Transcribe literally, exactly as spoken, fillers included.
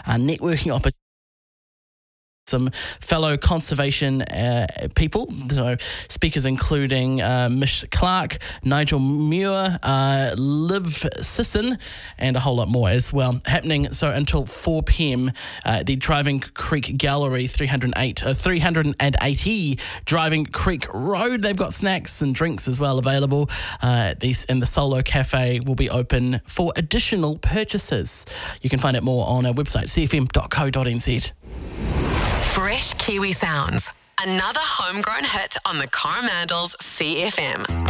uh, networking opportunities. Some fellow conservation uh, people, so speakers including uh, Mish Clark, Nigel Muir, uh, Liv Sisson, and a whole lot more as well. Happening so until four p.m. Uh, the Driving Creek Gallery, three hundred eight, uh, three hundred eighty Driving Creek Road. They've got snacks and drinks as well available. Uh, these and the Solo Cafe will be open for additional purchases. You can find out more on our website, c f m dot co dot n z. Fresh Kiwi sounds. Another homegrown hit on the Coromandels C F M.